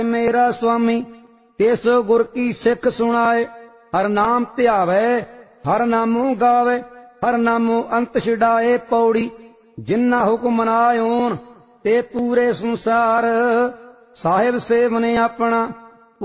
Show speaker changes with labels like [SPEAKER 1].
[SPEAKER 1] मेरा स्वामी तिस गुर की सिख सुनाए। हर नाम ध्यावै हर नामो गावे, हर नामो अंत छिड़ाए। पौड़ी जिन्ना हुक्म मनायोन ते पूरे संसार, साहिब सेवने अपना